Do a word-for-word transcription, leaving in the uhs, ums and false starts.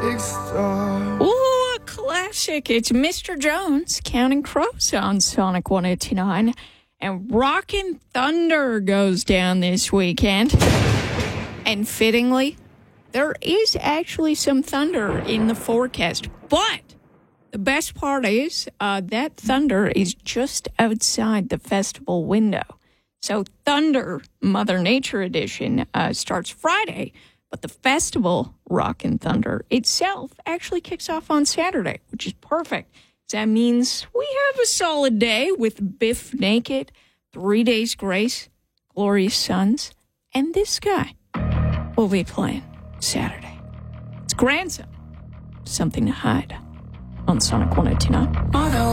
big star. Ooh, a classic. It's Mister Jones, Counting Crows on Sonic one eighty-nine. And Rockin' Thunder goes down this weekend. And fittingly, there is actually some thunder in the forecast. But the best part is uh, that thunder is just outside the festival window. So Thunder, Mother Nature Edition, uh, starts Friday, but the festival, Rockin' Thunder itself, actually kicks off on Saturday, which is perfect. So that means we have a solid day with Biff Naked, Three Days Grace, Glorious Sons, and this guy will be playing Saturday. It's Grandson, Something to Hide on Sonic one eighty-nine.